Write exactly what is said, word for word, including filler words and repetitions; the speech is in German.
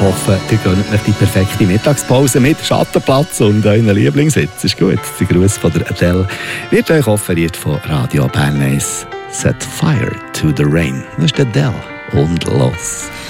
hoffe, ihr gönnt euch die perfekte Mittagspause mit Schattenplatz und euren Lieblingssitz. Ist gut. Der Gruß von der Adele wird euch offeriert von Radio Bern eins. Set fire to the rain. Das ist Adele. Und los.